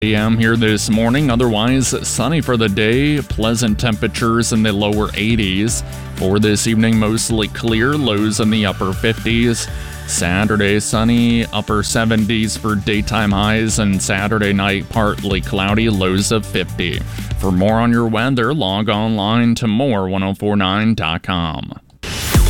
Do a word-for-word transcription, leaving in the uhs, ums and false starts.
a m here this morning. Otherwise, sunny for the day. Pleasant temperatures in the lower eighties. For this evening, mostly clear. Lows in the upper fifties. Saturday, sunny. Upper seventies for daytime highs. And Saturday night, partly cloudy. Lows of fifty. For more on your weather, log online to more ten forty-nine dot com.